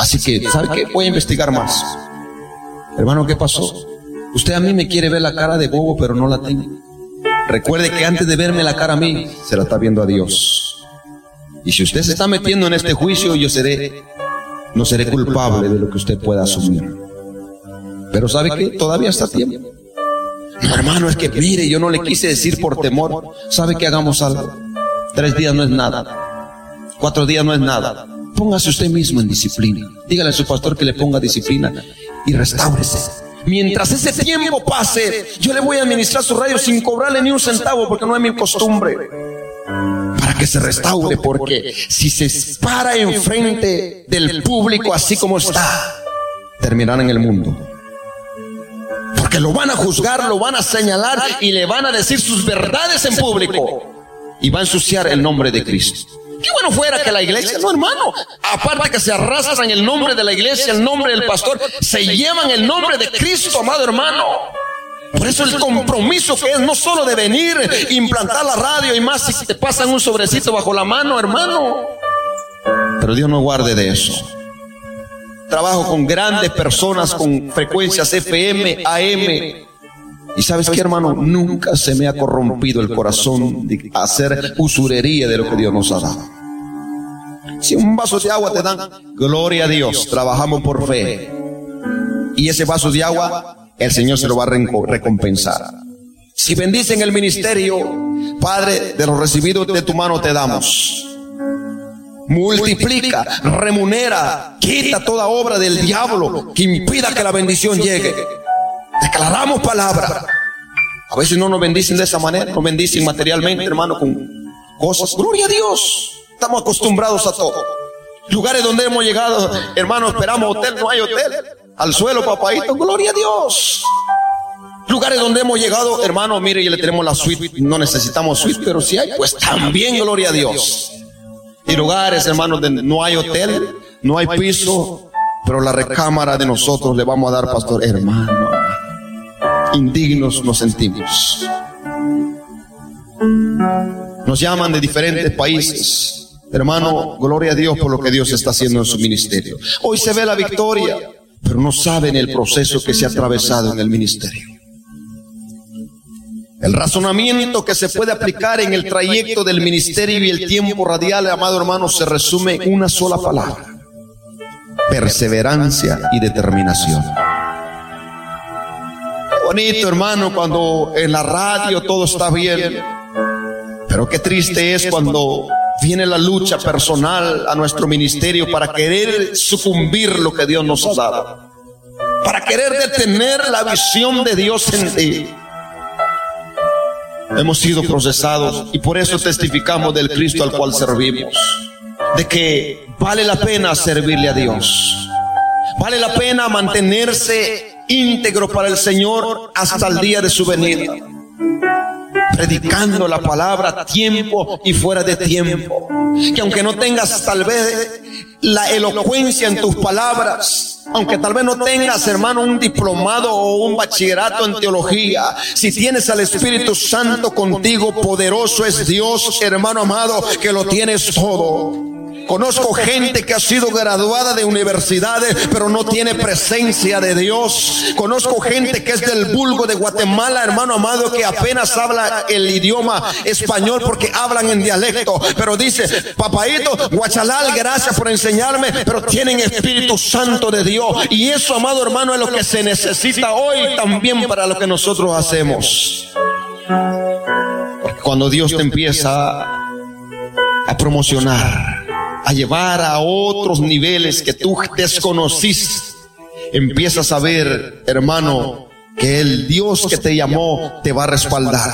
Así que, ¿sabe qué? Voy a investigar más. Hermano, ¿qué pasó? Usted a mí me quiere ver la cara de bobo, pero no la tengo. Recuerde que antes de verme la cara a mí, se la está viendo a Dios. Y si usted se está metiendo en este juicio, yo no seré culpable de lo que usted pueda asumir. Pero ¿sabe qué? Todavía está a tiempo. No, hermano, es que mire, yo no le quise decir por temor. ¿Sabe que hagamos algo? 3 días no es nada. 4 días no es nada. Póngase usted mismo en disciplina. Dígale a su pastor que le ponga disciplina y restáurese. Mientras ese tiempo pase, yo le voy a administrar su radio sin cobrarle ni un centavo, porque no es mi costumbre. Para que se restaure, porque si se para enfrente del público así como está, terminará en el mundo. Porque lo van a juzgar, lo van a señalar y le van a decir sus verdades en público. Y va a ensuciar el nombre de Cristo. Qué bueno fuera que la iglesia, no, hermano, aparte que se arrastran el nombre de la iglesia, el nombre del pastor, se llevan el nombre de Cristo, amado hermano. Por eso el compromiso que es no solo de venir, implantar la radio y más si te pasan un sobrecito bajo la mano, hermano. Pero Dios no guarde de eso. Trabajo con grandes personas, con frecuencias FM, AM. Y ¿sabes qué, hermano? Nunca se me ha corrompido el corazón de hacer usurería de lo que Dios nos ha dado. Si un vaso de agua te dan, gloria a Dios, trabajamos por fe. Y ese vaso de agua, el Señor se lo va a recompensar. Si bendicen el ministerio, Padre, de los recibidos de tu mano te damos. Multiplica, remunera, quita toda obra del diablo que impida que la bendición llegue. Declaramos palabra. A veces no nos bendicen de esa manera, nos bendicen materialmente, hermano, con cosas. Gloria a Dios. Estamos acostumbrados a todo. Lugares donde hemos llegado, hermano, esperamos hotel, no hay hotel. Al suelo, papadito, gloria a Dios. Lugares donde hemos llegado, hermano, mire, ya le tenemos la suite. No necesitamos suite, pero si hay, pues también gloria a Dios. Y lugares, hermano, donde no hay hotel, no hay piso, pero la recámara de nosotros le vamos a dar, pastor, hermano. Indignos nos sentimos. Nos llaman de diferentes países. Hermano, gloria a Dios por lo que Dios está haciendo en su ministerio. Hoy se ve la victoria, pero no saben el proceso que se ha atravesado en el ministerio. El razonamiento que se puede aplicar en el trayecto del ministerio y el tiempo radial, amado hermano, se resume en una sola palabra: perseverancia y determinación. Bonito, hermano, cuando en la radio todo está bien, pero qué triste es cuando viene la lucha personal a nuestro ministerio para querer sucumbir lo que Dios nos ha dado, para querer detener la visión de Dios en ti. Hemos sido procesados y por eso testificamos del Cristo al cual servimos, de que vale la pena servirle a Dios, vale la pena mantenerse íntegro para el Señor hasta el día de su venida, predicando la palabra a tiempo y fuera de tiempo. Que aunque no tengas tal vez la elocuencia en tus palabras, aunque tal vez no tengas, hermano, un diplomado o un bachillerato en teología, si tienes al Espíritu Santo contigo, poderoso es Dios, hermano amado, que lo tienes todo. Conozco gente que ha sido graduada de universidades, pero no tiene presencia de Dios. Conozco gente que es del vulgo de Guatemala, hermano amado, que apenas habla el idioma español porque hablan en dialecto, pero dice: papaito, guachalal, gracias por enseñarme, pero tienen Espíritu Santo de Dios. Y eso, amado hermano, es lo que se necesita hoy también para lo que nosotros hacemos. Cuando Dios te empieza a promocionar, a llevar a otros niveles que tú desconociste, empiezas a ver, hermano, que el Dios que te llamó te va a respaldar.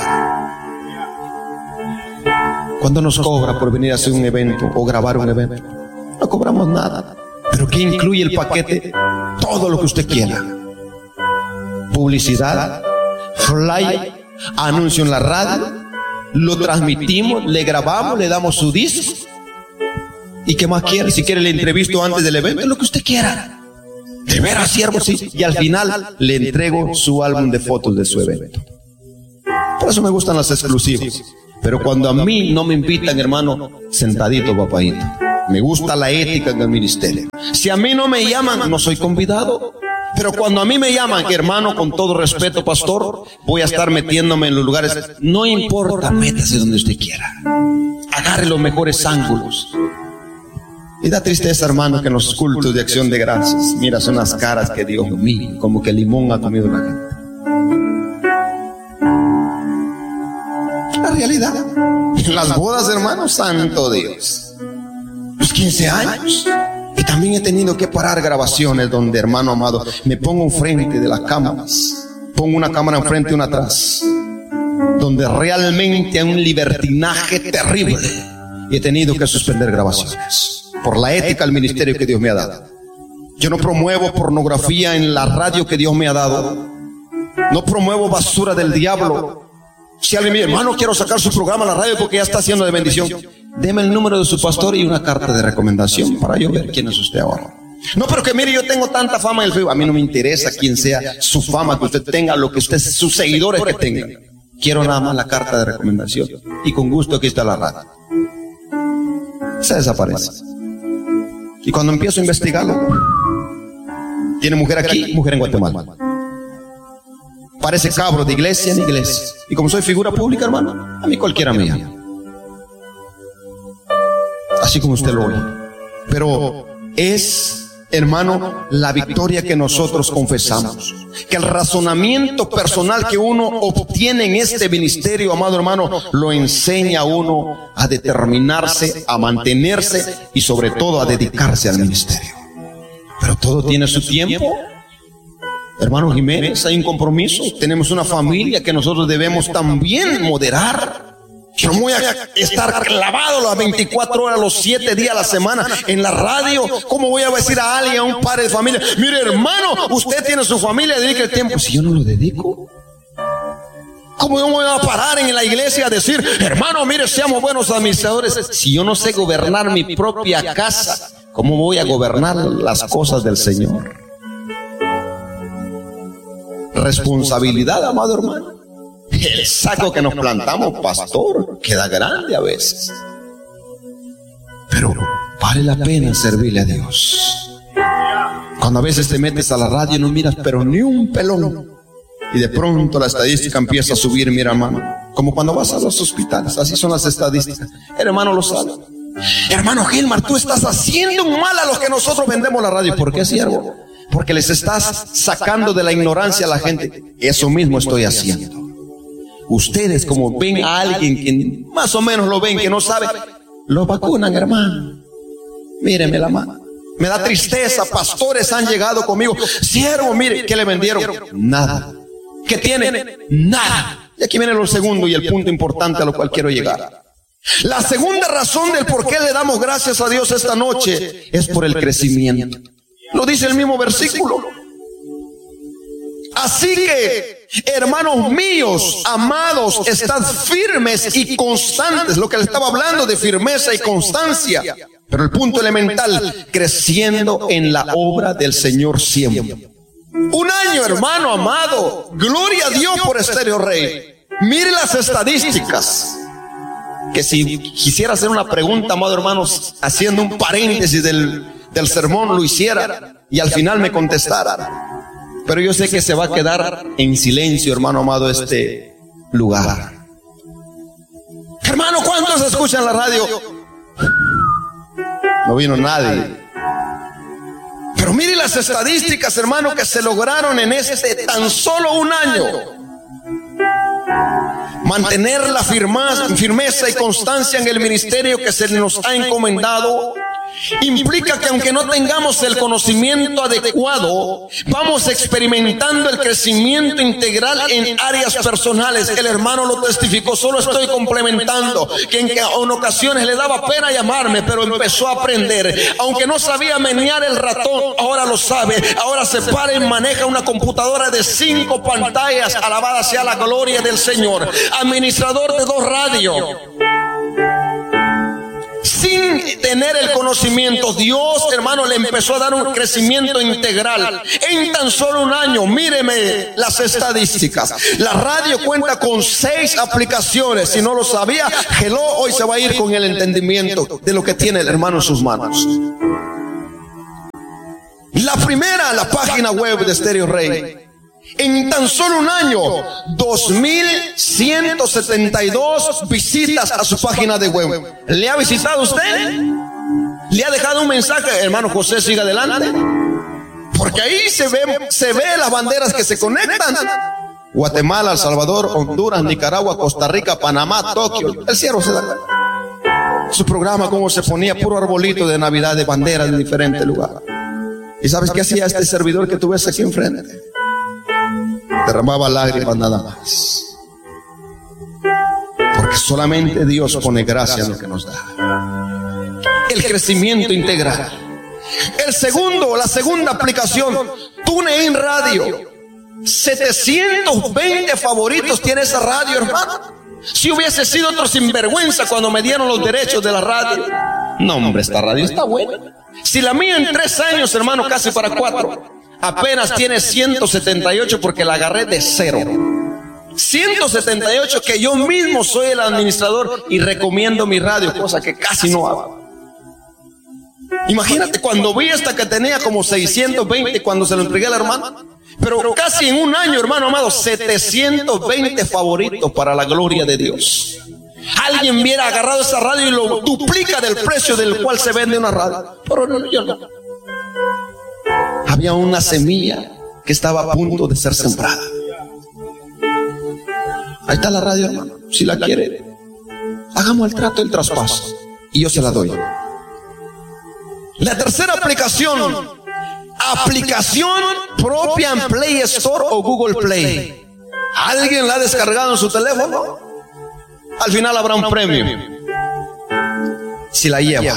¿Cuánto nos cobra por venir a hacer un evento o grabar un evento? No cobramos nada. ¿Pero qué incluye el paquete? Todo lo que usted quiera: publicidad, flyer, anuncio en la radio, lo transmitimos, le grabamos, le damos su disco. ¿Y qué más quiere? Si quiere le entrevisto antes del evento, lo que usted quiera. De veras, siervo, sí. Y al final le entrego su álbum de fotos de su evento. Por eso me gustan las exclusivas. Pero cuando a mí no me invitan, hermano, sentadito, papadito. Me gusta la ética en el ministerio. Si a mí no me llaman, no soy convidado. Pero cuando a mí me llaman, hermano, con todo respeto, pastor, voy a estar metiéndome en los lugares. No importa, métase donde usted quiera. Agarre los mejores ángulos. Y da tristeza, hermano, que en los cultos de acción de gracias, mira, son las caras que Dios mío, como que limón ha comido la gente. La realidad. En las bodas, hermano, santo Dios. Los 15 años. Y también he tenido que parar grabaciones donde, hermano amado, me pongo enfrente de las cámaras. Pongo una cámara enfrente y una atrás. Donde realmente hay un libertinaje terrible. Y he tenido que suspender grabaciones. Por la ética del ministerio que Dios me ha dado. Yo no promuevo pornografía en la radio que Dios me ha dado. No promuevo basura del diablo. Si alguien me dice, hermano, quiero sacar su programa a la radio porque ya está haciendo de bendición, deme el número de su pastor y una carta de recomendación para yo ver quién es usted ahora. No, pero que mire, yo tengo tanta fama en el Facebook. A mí no me interesa quién sea su fama, que usted tenga, lo que usted, sus seguidores que tengan. Quiero nada más la carta de recomendación. Y con gusto aquí está la radio. Se desaparece. Y cuando empiezo a investigarlo, tiene mujer aquí, mujer en Guatemala. Parece cabro de iglesia en iglesia. Y como soy figura pública, hermano, a mí cualquiera me llama. Así como usted lo oye. Pero es, hermano, la victoria que nosotros confesamos. Que el razonamiento personal que uno obtiene en este ministerio, amado hermano, lo enseña a uno a determinarse, a mantenerse y sobre todo a dedicarse al ministerio. Pero todo tiene su tiempo. Hermano Jiménez, hay un compromiso. Tenemos una familia que nosotros debemos también moderar. Yo no voy a estar clavado las 24 horas, los 7 días a la semana en la radio. ¿Cómo voy a decir a alguien, a un padre de familia, mire hermano, usted tiene su familia, dedique el tiempo? Si yo no lo dedico, ¿cómo yo me voy a parar en la iglesia a decir, hermano, mire, seamos buenos administradores? Si yo no sé gobernar mi propia casa, ¿cómo voy a gobernar las cosas del Señor? Responsabilidad, amado hermano. El saco que nos plantamos, pastor, queda grande a veces. Pero vale la pena servirle a Dios. Cuando a veces te metes a la radio y no miras, pero ni un pelón. Y de pronto la estadística empieza a subir, mira hermano. Como cuando vas a los hospitales, así son las estadísticas. El hermano lo sabe. Hermano Gilmar, tú estás haciendo un mal a los que nosotros vendemos la radio. ¿Por qué, siervo? Porque les estás sacando de la ignorancia a la gente. Eso mismo estoy haciendo. Ustedes, como ven a alguien que más o menos lo ven, que no sabe, lo vacunan, hermano. Míreme la mano. Me da tristeza, pastores han llegado conmigo. Siervo, mire, ¿qué le vendieron? Nada. ¿Qué tiene? Nada. Y aquí viene lo segundo y el punto importante a lo cual quiero llegar. La segunda razón del por qué le damos gracias a Dios esta noche es por el crecimiento. Lo dice el mismo versículo. Así que, hermanos míos, amados, estad firmes y constantes. Lo que le estaba hablando de firmeza y constancia. Pero el punto elemental, creciendo en la obra del Señor siempre. Un año, hermano amado. Gloria a Dios por Estéreo Rey. Mire las estadísticas. Que si quisiera hacer una pregunta, amado hermanos, haciendo un paréntesis del sermón, lo hiciera y al final me contestara. Pero yo sé que se va a quedar en silencio, hermano amado, este lugar. Hermano, ¿cuántos escuchan la radio? No vino nadie. Pero mire las estadísticas, hermano, que se lograron en tan solo un año. Mantener la firmeza y constancia en el ministerio que se nos ha encomendado implica que aunque no tengamos el conocimiento adecuado, vamos experimentando el crecimiento integral en áreas personales. El hermano lo testificó, solo estoy complementando que en ocasiones le daba pena llamarme, pero empezó a aprender. Aunque no sabía menear el ratón, ahora lo sabe. Ahora se para y maneja una computadora de 5 pantallas. Alabada sea la gloria del Señor. Administrador de 2 radios. sin tener el conocimiento, Dios, hermano, le empezó a dar un crecimiento integral. En tan solo un año, míreme las estadísticas. La radio cuenta con 6 aplicaciones. Si no lo sabía, hello, hoy se va a ir con el entendimiento de lo que tiene el hermano en sus manos. La primera, la página web de Stereo Rey. En tan solo un año, 2,172 visitas a su página de web. ¿Le ha visitado usted? ¿Le ha dejado un mensaje? Hermano José, siga adelante. Porque ahí se ve las banderas que se conectan. Guatemala, El Salvador, Honduras, Nicaragua, Costa Rica, Panamá, Tokio. El cielo se da. Su programa, como se ponía puro arbolito de Navidad, de banderas de diferentes lugares. ¿Y sabes qué hacía este servidor que tú ves aquí enfrente? Derramaba lágrimas nada más. Porque solamente Dios pone gracia en lo que nos da. El crecimiento integral. La segunda aplicación, TuneIn Radio. 720 favoritos tiene esa radio, hermano. Si hubiese sido otro sinvergüenza cuando me dieron los derechos de la radio. No, hombre, esta radio está buena. Si la mía en 3 años, hermano, casi para 4. Apenas tiene 178 porque la agarré de 0. 178 que yo mismo soy el administrador y recomiendo mi radio, cosa que casi no hago. Imagínate cuando vi esta que tenía como 620 cuando se lo entregué al hermano. Pero casi en un año, hermano amado, 720 favoritos para la gloria de Dios. Alguien hubiera agarrado esa radio y lo duplica del precio del cual se vende una radio. Pero no, yo no. Había una semilla que estaba a punto de ser sembrada. Ahí está la radio, hermano. Si la quiere, hagamos el trato del traspaso y yo se la doy. La tercera aplicación propia en Play Store o Google Play. ¿Alguien la ha descargado en su teléfono? Al final habrá un premio si la lleva.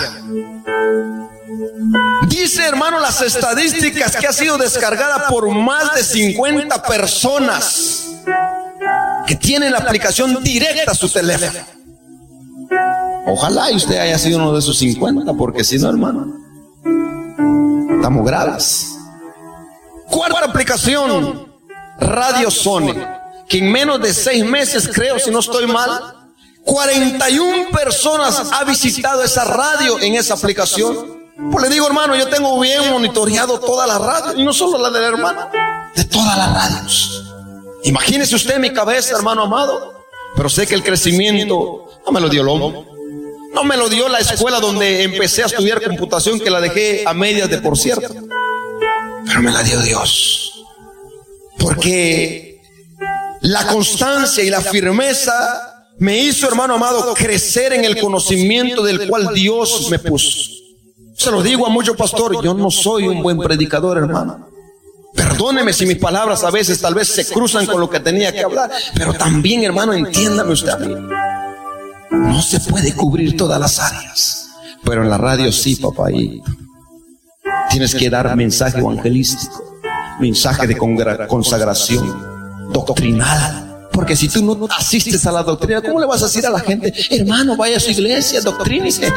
Dice, hermano, las estadísticas que ha sido descargada por más de 50 personas que tienen la aplicación directa a su teléfono. Ojalá y usted haya sido uno de esos 50, porque si no, hermano, estamos graves. Cuarta aplicación, Radio Sony, que en menos de 6 meses, creo, si no estoy mal, 41 personas ha visitado esa radio en esa aplicación. Pues le digo, hermano, yo tengo bien monitoreado todas las radios, y no solo la del hermano, de todas las radios. Imagínese usted mi cabeza, hermano amado. Pero sé que el crecimiento no me lo dio el hombre. No me lo dio la escuela donde empecé a estudiar computación, que la dejé a medias de por cierto. Pero me la dio Dios. Porque la constancia y la firmeza me hizo, hermano amado, crecer en el conocimiento del cual Dios me puso. Se lo digo a muchos pastores, yo no soy un buen predicador, hermano. Perdóneme si mis palabras a veces tal vez se cruzan con lo que tenía que hablar, pero también, hermano, entiéndame usted a mí. No se puede cubrir todas las áreas, pero en la radio sí, papayito. Tienes que dar mensaje evangelístico, mensaje de consagración, doctrinal. Porque si tú no asistes a la doctrina, ¿cómo le vas a decir a la gente, hermano, vaya a su iglesia, doctrínice?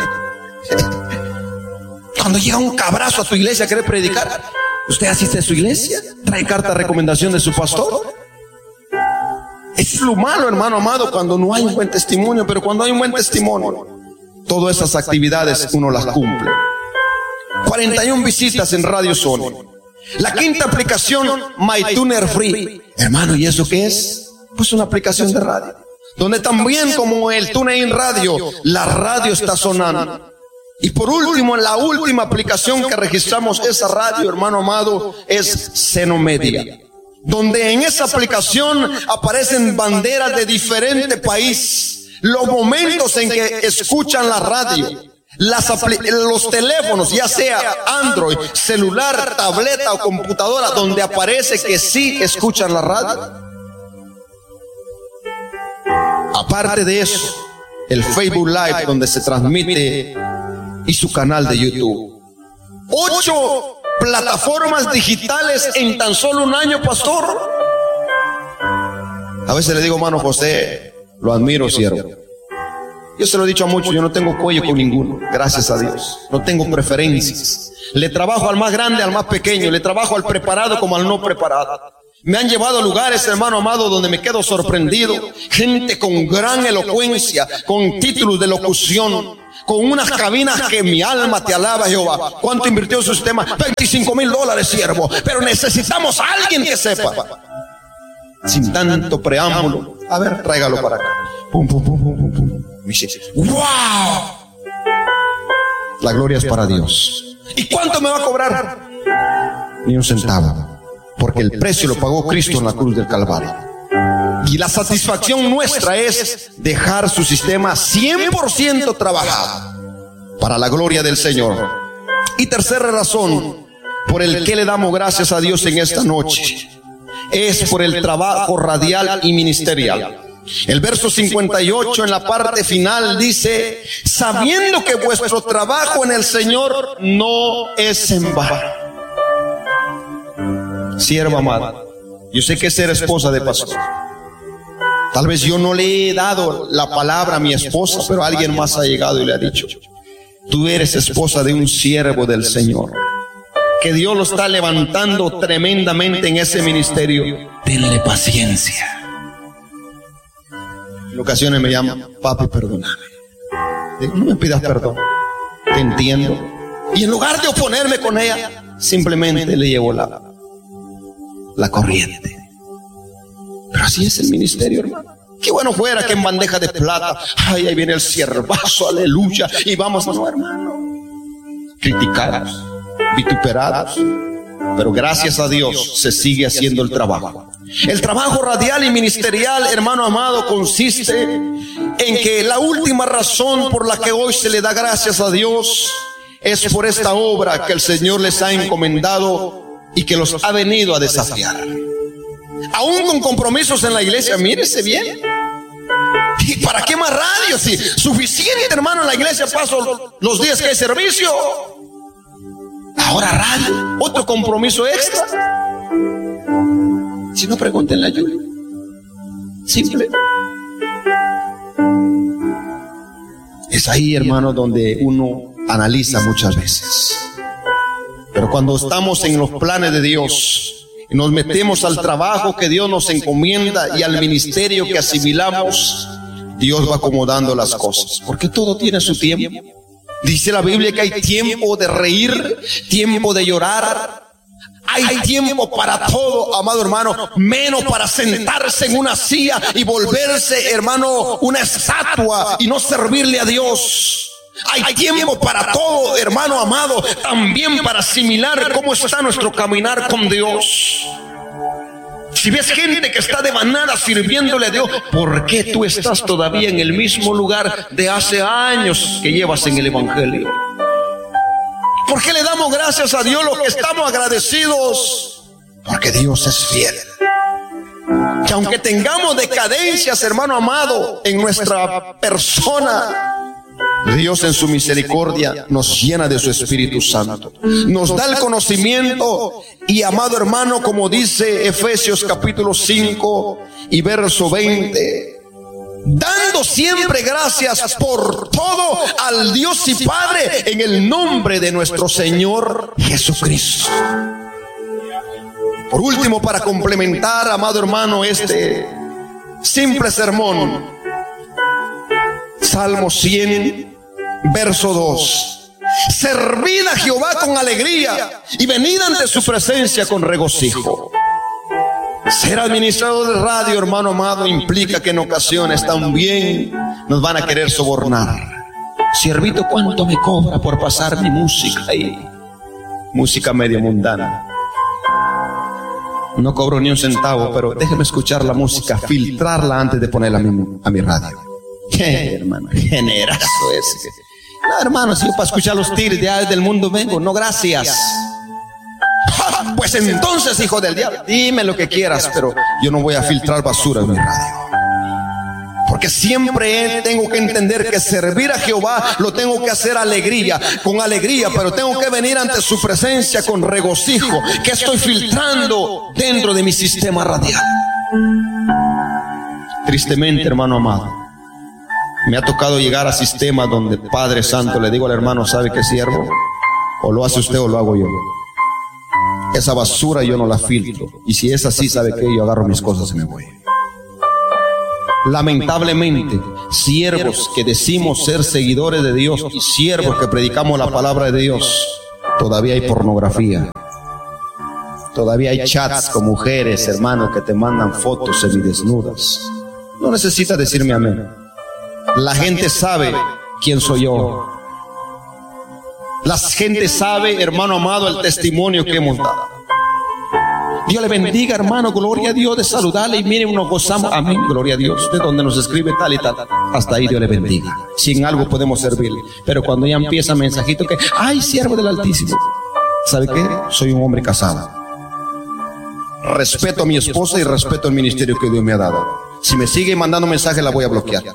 Cuando llega un cabrazo a tu iglesia a querer predicar, ¿usted asiste a su iglesia? ¿Trae carta de recomendación de su pastor? Es lo malo, hermano amado, cuando no hay un buen testimonio. Pero cuando hay un buen testimonio, todas esas actividades uno las cumple. 41 visitas en Radio Sony. La quinta aplicación, MyTuner Free. Hermano, ¿y eso qué es? Pues una aplicación de radio, donde también, como el TuneIn Radio, la radio está sonando. Y por último, la última aplicación que registramos esa radio, hermano amado, es Seno Media, donde en esa aplicación aparecen banderas de diferentes países, los momentos en que escuchan la radio, los teléfonos, ya sea Android, celular, tableta o computadora, donde aparece que sí escuchan la radio. Aparte de eso, el Facebook Live, donde se transmite, y su canal de YouTube. 8 plataformas digitales en tan solo un año, pastor. A veces le digo, hermano José, lo admiro, siervo. Yo se lo he dicho a muchos, yo no tengo cuello con ninguno, gracias a Dios. No tengo preferencias. Le trabajo al más grande, al más pequeño. Le trabajo al preparado como al no preparado. Me han llevado a lugares, hermano amado, donde me quedo sorprendido. Gente con gran elocuencia, con títulos de locución, con unas cabinas que mi alma te alaba, Jehová. ¿Cuánto invirtió su sistema? $25,000, siervo. Pero necesitamos a alguien que sepa. Sin tanto preámbulo. A ver, tráigalo para acá. Pum, pum, pum, pum, pum, pum. Me dice, ¡wow! La gloria es para Dios. ¿Y cuánto me va a cobrar? Ni un centavo. Porque el precio lo pagó Cristo en la cruz del Calvario. Y la satisfacción nuestra es dejar su sistema 100% trabajado para la gloria del Señor. Y tercera razón por el que le damos gracias a Dios en esta noche es por el trabajo radial y ministerial. El verso 58 en la parte final dice: sabiendo que vuestro trabajo en el Señor no es en vano. Sierva amada, yo sé que ser esposa de pastor. Tal vez yo no le he dado la palabra a mi esposa, pero alguien más ha llegado y le ha dicho: tú eres esposa de un siervo del Señor, que Dios lo está levantando tremendamente en ese ministerio. Tenle paciencia. En ocasiones me llama: papi, perdóname. Digo: no me pidas perdón, te entiendo. Y en lugar de oponerme con ella, simplemente le llevo la corriente. Pero así es el ministerio, hermano. Qué bueno fuera que en bandeja de plata, ay, ahí viene el siervazo, aleluya, y vamos, no, hermano, criticados, vituperados. Pero gracias a Dios se sigue haciendo el trabajo. El trabajo radial y ministerial, hermano amado, consiste en que la última razón por la que hoy se le da gracias a Dios es por esta obra que el Señor les ha encomendado y que los ha venido a desafiar. Aún con compromisos en la iglesia, mírese bien. ¿Y para qué más radio? Si suficiente, hermano, en la iglesia paso los días que hay servicio. Ahora radio, otro compromiso extra. Si no, pregúntenle a Yuli. Simple. Es ahí, hermano, donde uno analiza muchas veces. Pero cuando estamos en los planes de Dios y nos metemos al trabajo que Dios nos encomienda y al ministerio que asimilamos, Dios va acomodando las cosas, porque todo tiene su tiempo. Dice la Biblia que hay tiempo de reír, tiempo de llorar. Hay tiempo para todo, amado hermano, menos para sentarse en una silla y volverse, hermano, una estatua y no servirle a Dios. Hay tiempo para todo, hermano amado, también para asimilar cómo está nuestro caminar con Dios. Si ves gente que está devanada sirviéndole a Dios, ¿por qué tú estás todavía en el mismo lugar de hace años que llevas en el Evangelio? ¿Por qué le damos gracias a Dios los que estamos agradecidos? Porque Dios es fiel. Que aunque tengamos decadencias, hermano amado, en nuestra persona, Dios en su misericordia nos llena de su Espíritu Santo, nos da el conocimiento y, amado hermano, como dice Efesios capítulo 5 y verso 20, dando siempre gracias por todo al Dios y Padre en el nombre de nuestro Señor Jesucristo. Por último, para complementar, amado hermano, este simple sermón, Salmo 100, verso 2. Servid a Jehová con alegría y venid ante su presencia con regocijo. Ser administrador de radio, hermano amado, implica que en ocasiones también nos van a querer sobornar. Siervito, ¿cuánto me cobra por pasar mi música ahí? Música medio mundana. No cobro ni un centavo, pero déjeme escuchar la música, filtrarla antes de ponerla a mi radio. ¿Qué, hermano? Generazo ese. No, hermano, si yo para escuchar los tigres de allá del mundo vengo, no, gracias. Pues entonces, hijo del diablo, dime lo que quieras, pero yo no voy a filtrar basura en mi radio. Porque siempre tengo que entender que servir a Jehová lo tengo que hacer con alegría, pero tengo que venir ante su presencia con regocijo. Que estoy filtrando dentro de mi sistema radial. Tristemente, hermano amado, Me ha tocado llegar a sistemas donde, Padre Santo, le digo al hermano, ¿sabe qué, siervo? O lo hace usted o lo hago yo. Esa basura yo no la filtro. Y si es así, ¿sabe qué? Yo agarro mis cosas y me voy. Lamentablemente, siervos que decimos ser seguidores de Dios y siervos que predicamos la palabra de Dios, todavía hay pornografía. Todavía hay chats con mujeres, hermanos, que te mandan fotos semidesnudas. No necesitas decirme amén. La gente sabe quién soy yo. La gente sabe, hermano amado, el testimonio que hemos dado. Dios le bendiga, hermano, gloria a Dios, de saludarle. Y miren, nos gozamos, amén, gloria a Dios, de donde nos escribe tal y tal. Hasta ahí Dios le bendiga. Si en algo podemos servirle. Pero cuando ya empieza mensajito que, ay, siervo del Altísimo, ¿sabe qué? Soy un hombre casado. Respeto a mi esposa y respeto el ministerio que Dios me ha dado. Si me sigue mandando mensajes, la voy a bloquear.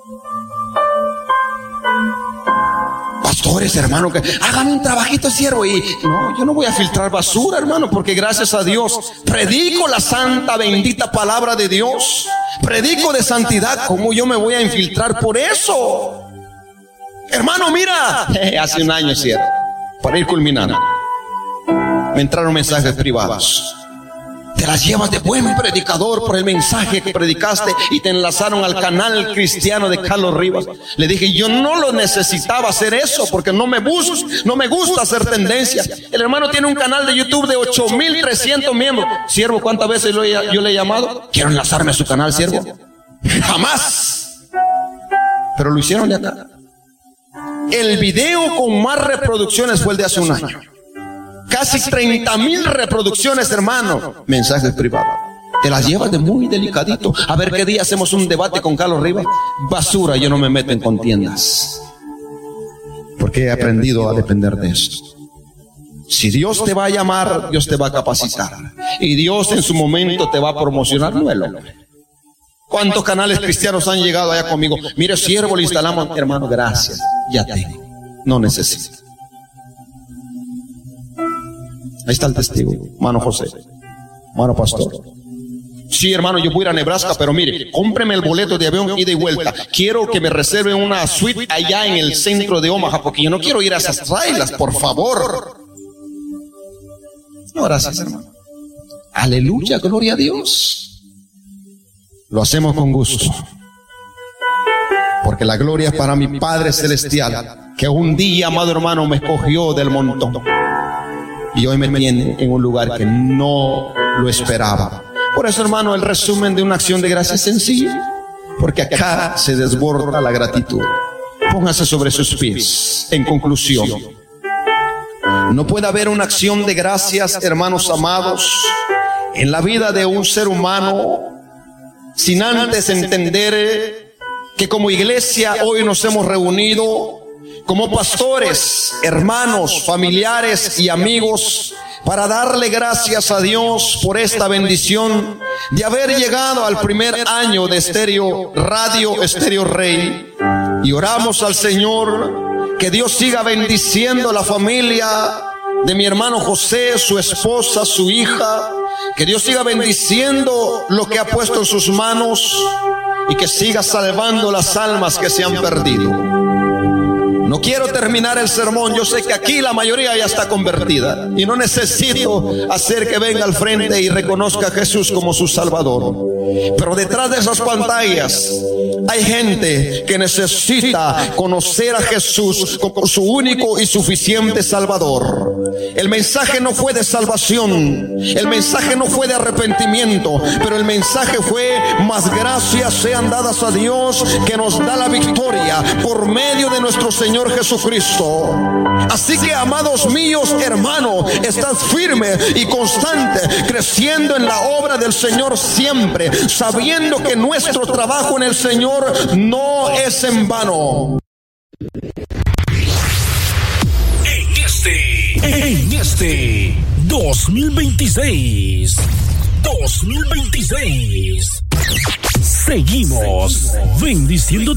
Pastores, hermano, que hágame un trabajito, siervo. Y no, yo no voy a filtrar basura, hermano, porque gracias a Dios predico la santa, bendita palabra de Dios. Predico de santidad. ¿Cómo yo me voy a infiltrar por eso? Hermano, mira, hace un año, siervo, para ir culminando, me entraron mensajes privados. Te las llevas de buen predicador por el mensaje que predicaste y te enlazaron al canal cristiano de Carlos Rivas. Le dije, yo no lo necesitaba hacer eso porque no me gusta hacer tendencia. El hermano tiene un canal de YouTube de 8,300 miembros. Siervo, ¿cuántas veces yo le he llamado? Quiero enlazarme a su canal, siervo. Jamás. Pero lo hicieron de acá. El video con más reproducciones fue el de hace un año. Casi 30,000 reproducciones, hermano. Mensajes privados. Te las llevas de muy delicadito. A ver qué día hacemos un debate con Carlos Rivas. Basura, yo no me meto en contiendas. Porque he aprendido a depender de esto. Si Dios te va a llamar, Dios te va a capacitar. Y Dios en su momento te va a promocionar. No el hombre. ¿Cuántos canales cristianos han llegado allá conmigo? Mire, siervo, le instalamos. Hermano, gracias. Ya tengo. No necesito. Ahí está el testigo, hermano José, hermano pastor. Sí, hermano, yo voy a ir a Nebraska, pero mire, cómpreme el boleto de avión ida y vuelta. Quiero que me reserven una suite allá en el centro de Omaha, porque yo no quiero ir a esas trailas, por favor. No, gracias, hermano. Aleluya, gloria a Dios. Lo hacemos con gusto, porque la gloria es para mi Padre Celestial, que un día, amado hermano, me escogió del montón. Y hoy me tiene en un lugar que no lo esperaba. Por eso, hermano, el resumen de una acción de gracia es sencillo, porque acá se desborda la gratitud. Póngase sobre sus pies. En conclusión, no puede haber una acción de gracias, hermanos amados, en la vida de un ser humano sin antes entender que como iglesia hoy nos hemos reunido como pastores, hermanos, familiares y amigos, para darle gracias a Dios por esta bendición de haber llegado al primer año de Radio Estéreo Rey. Y oramos al Señor que Dios siga bendiciendo la familia de mi hermano José, su esposa, su hija, que Dios siga bendiciendo lo que ha puesto en sus manos y que siga salvando las almas que se han perdido. No quiero terminar el sermón. Yo sé que aquí la mayoría ya está convertida y no necesito hacer que venga al frente y reconozca a Jesús como su Salvador. Pero detrás de esas pantallas hay gente que necesita conocer a Jesús como su único y suficiente Salvador. El mensaje no fue de salvación, el mensaje no fue de arrepentimiento, pero el mensaje fue: más gracias sean dadas a Dios, que nos da la victoria por medio de nuestro Señor Jesucristo. Así que, amados míos, hermano, estad firme y constante, creciendo en la obra del Señor siempre, sabiendo que nuestro trabajo en el Señor no es en vano. En este 2026, seguimos bendiciendo